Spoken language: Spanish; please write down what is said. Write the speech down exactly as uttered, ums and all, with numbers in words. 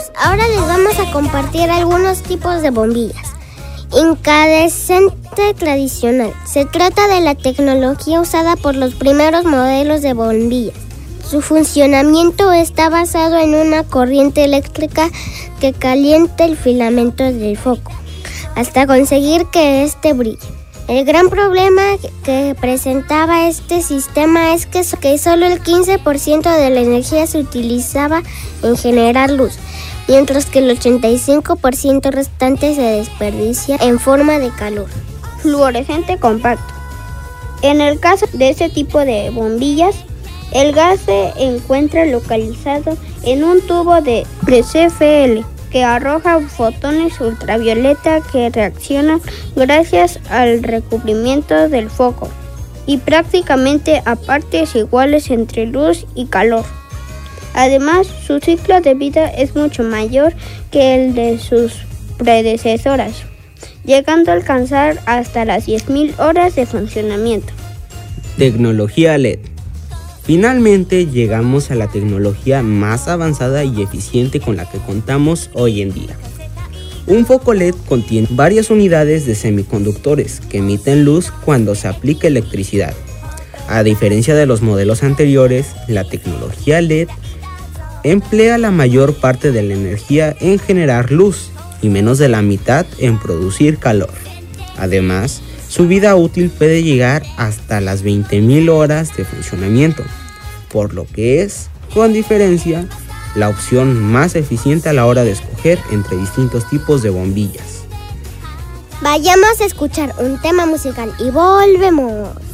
amigos, ahora les vamos a compartir algunos tipos de bombillas. Incandescente tradicional. Se trata de la tecnología usada por los primeros modelos de bombillas. Su funcionamiento está basado en una corriente eléctrica que calienta el filamento del foco hasta conseguir que éste brille. El gran problema que presentaba este sistema es que, que solo el quince por ciento de la energía se utilizaba en generar luz, mientras que el ochenta y cinco por ciento restante se desperdicia en forma de calor. Fluorescente compacto. En el caso de este tipo de bombillas, el gas se encuentra localizado en un tubo de, de C F L que arroja fotones ultravioleta que reaccionan gracias al recubrimiento del foco y prácticamente a partes iguales entre luz y calor. Además, su ciclo de vida es mucho mayor que el de sus predecesoras, llegando a alcanzar hasta las diez mil horas de funcionamiento. Tecnología L E D. Finalmente llegamos a la tecnología más avanzada y eficiente con la que contamos hoy en día. Un foco L E D contiene varias unidades de semiconductores que emiten luz cuando se aplica electricidad. A diferencia de los modelos anteriores, la tecnología L E D emplea la mayor parte de la energía en generar luz y menos de la mitad en producir calor. Además, su vida útil puede llegar hasta las veinte mil horas de funcionamiento, por lo que es, con diferencia, la opción más eficiente a la hora de escoger entre distintos tipos de bombillas. Vayamos a escuchar un tema musical y volvemos.